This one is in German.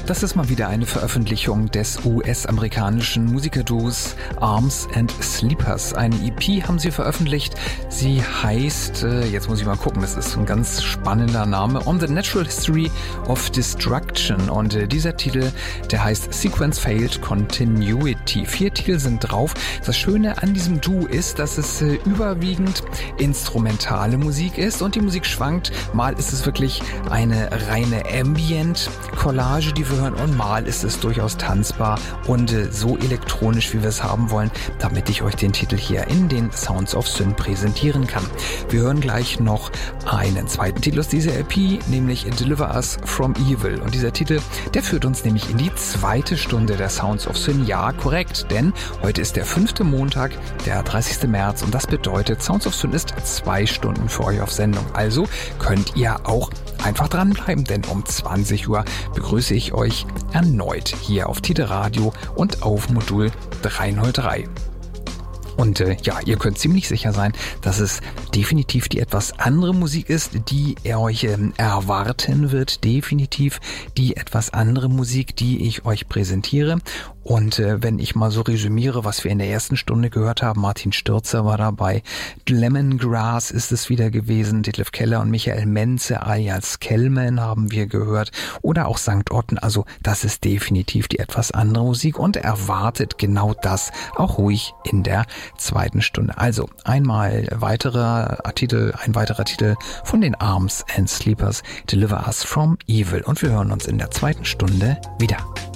Das ist mal wieder eine Veröffentlichung des US-amerikanischen Musikerduos Arms and Sleepers. Eine EP haben sie veröffentlicht. Sie heißt, jetzt muss ich mal gucken, das ist ein ganz spannender Name, On the Natural History of Destruction. Und dieser Titel, der heißt Sequence Failed Continuity. 4 Titel sind drauf. Das Schöne an diesem Duo ist, dass es überwiegend instrumentale Musik ist und die Musik schwankt. Mal ist es wirklich eine reine Ambient-Collage, die wir hören, und mal ist es durchaus tanzbar und so elektronisch, wie wir es haben wollen, damit ich euch den Titel hier in den Sounds of Sin präsentieren kann. Wir hören gleich noch einen zweiten Titel aus dieser EP, nämlich Deliver Us from Evil. Und dieser Titel, der führt uns nämlich in die zweite Stunde der Sounds of Sin. Ja, korrekt, denn heute ist der 5. Montag, der 30. März, und das bedeutet, Sounds of Sin ist 2 Stunden für euch auf Sendung. Also könnt ihr auch einfach dranbleiben, denn um 20 Uhr begrüße ich euch erneut hier auf Tide Radio und auf Modul 303. Und ja, ihr könnt ziemlich sicher sein, dass es definitiv die etwas andere Musik ist, die ihr euch erwarten wird. Definitiv die etwas andere Musik, die ich euch präsentiere. Und wenn ich mal so resümiere, was wir in der ersten Stunde gehört haben, Martin Stürzer war dabei, Lemongrass ist es wieder gewesen, Detlef Keller und Michael Menze alias Kellman haben wir gehört oder auch St. Otten. Also das ist definitiv die etwas andere Musik und erwartet genau das auch ruhig in der zweiten Stunde. Also ein weiterer Titel von den Arms and Sleepers, Deliver Us from Evil. Und wir hören uns in der zweiten Stunde wieder.